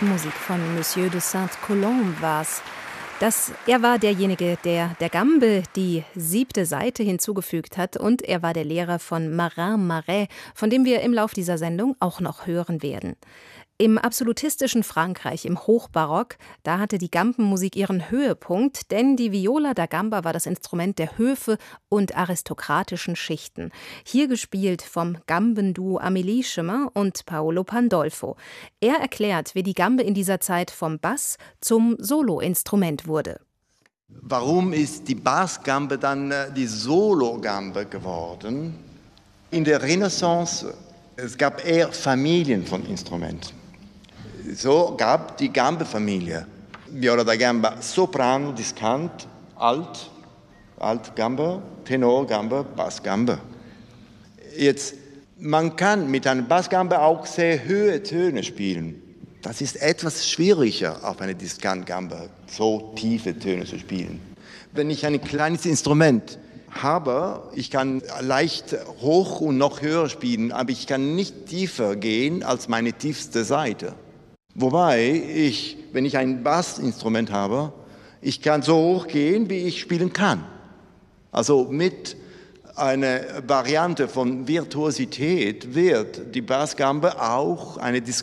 Musik von Monsieur de Saint-Colomb war's. Er war derjenige, der der Gambe die 7. Saite hinzugefügt hat, und er war der Lehrer von Marin Marais, von dem wir im Lauf dieser Sendung auch noch hören werden. Im absolutistischen Frankreich, im Hochbarock, da hatte die Gambenmusik ihren Höhepunkt, denn die Viola da Gamba war das Instrument der Höfe und aristokratischen Schichten. Hier gespielt vom Gambenduo Amélie Chemin und Paolo Pandolfo. Er erklärt, wie die Gambe in dieser Zeit vom Bass zum Soloinstrument wurde. Warum ist die Bassgambe dann die Solo-Gambe geworden? In der Renaissance es gab eher Familien von Instrumenten. So gab die Gambe-Familie. Viola da Gamba, Soprano, Diskant, Alt-Gambe, Tenor-Gambe, Bassgambe. Jetzt, man kann mit einer Bassgambe auch sehr hohe Töne spielen. Das ist etwas schwieriger, auf einer Diskantgambe so tiefe Töne zu spielen. Wenn ich ein kleines Instrument habe, ich kann leicht hoch und noch höher spielen, aber ich kann nicht tiefer gehen als meine tiefste Saite. Wobei wenn ich ein Bassinstrument habe, ich kann so hoch gehen, wie ich spielen kann. Also mit einer Variante von Virtuosität wird die Bassgambe auch eine